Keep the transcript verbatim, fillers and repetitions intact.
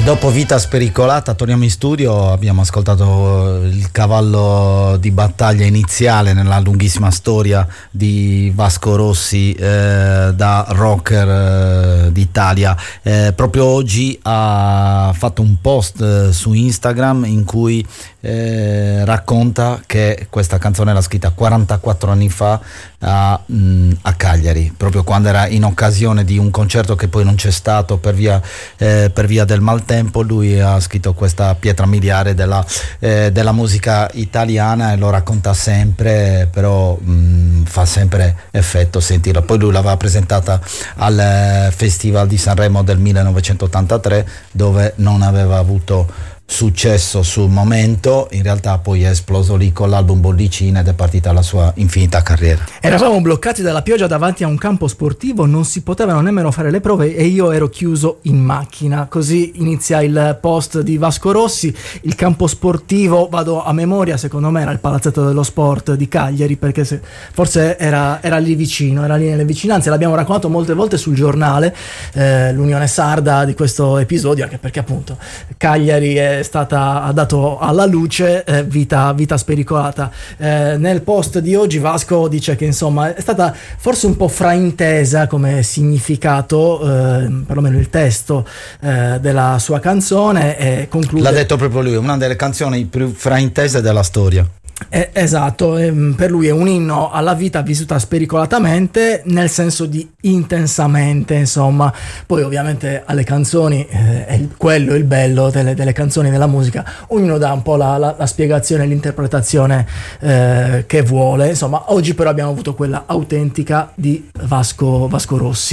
Dopo Vita spericolata torniamo in studio, abbiamo ascoltato il cavallo di battaglia iniziale nella lunghissima storia di Vasco Rossi, eh, da rocker eh, d'Italia. Eh, proprio oggi ha fatto un post eh, su Instagram in cui eh, racconta che questa canzone l'ha scritta quarantaquattro anni fa a, mh, a Cagliari, proprio quando era in occasione di un concerto che poi non c'è stato per via, eh, per via del maltempo. Lui ha scritto questa pietra miliare della, eh, della musica italiana e lo racconta sempre, però mh, fa sempre effetto sentirla. Poi lui l'aveva presentata al Festival di Sanremo del millenovecentottantatré, dove non aveva avuto successo sul momento, in realtà poi è esploso lì con l'album Bollicina ed è partita la sua infinita carriera. Eravamo bloccati dalla pioggia davanti a un campo sportivo, non si potevano nemmeno fare le prove e io ero chiuso in macchina. Così inizia il post di Vasco Rossi. Il campo sportivo, vado a memoria, secondo me era il Palazzetto dello Sport di Cagliari, perché se, forse era, era lì vicino, era lì nelle vicinanze. L'abbiamo raccontato molte volte sul giornale, eh, l'Unione Sarda, di questo episodio, anche perché appunto Cagliari è stata, ha dato alla luce eh, vita, vita spericolata. Eh, nel post di oggi Vasco dice che insomma è stata forse un po' fraintesa come significato, eh, perlomeno il testo eh, della sua canzone, e conclude. L'ha detto proprio lui, una delle canzoni più fraintese della storia. Eh, esatto, ehm, per lui è un inno alla vita vissuta spericolatamente, nel senso di intensamente, insomma. Poi ovviamente alle canzoni, eh, è il, quello è il bello delle, delle canzoni, della musica, ognuno dà un po' la, la, la spiegazione, l'interpretazione eh, che vuole. Insomma, oggi però abbiamo avuto quella autentica di Vasco, Vasco Rossi.